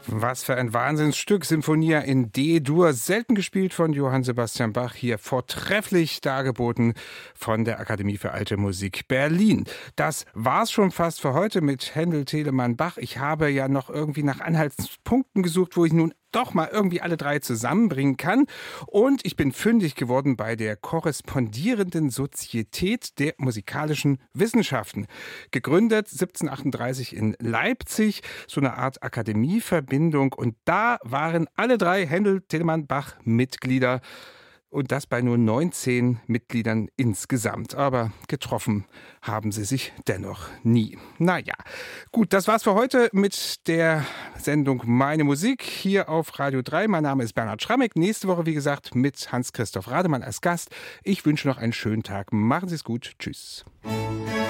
Was für ein Wahnsinnsstück, Sinfonia in D-Dur, selten gespielt von Johann Sebastian Bach, hier vortrefflich dargeboten von der Akademie für Alte Musik Berlin. Das war's schon fast für heute mit Händel, Telemann, Bach. Ich habe ja noch irgendwie nach Anhaltspunkten gesucht, wo ich nun doch mal irgendwie alle drei zusammenbringen kann. Und ich bin fündig geworden bei der Korrespondierenden Sozietät der musikalischen Wissenschaften. Gegründet 1738 in Leipzig, so eine Art Akademieverbindung. Und da waren alle drei Händel, Telemann, Bach Mitglieder. Und das bei nur 19 Mitgliedern insgesamt. Aber getroffen haben sie sich dennoch nie. Naja, gut, das war's für heute mit der Sendung Meine Musik hier auf Radio 3. Mein Name ist Bernhard Schrammeck. Nächste Woche, wie gesagt, mit Hans-Christoph Rademann als Gast. Ich wünsche noch einen schönen Tag. Machen Sie es gut. Tschüss.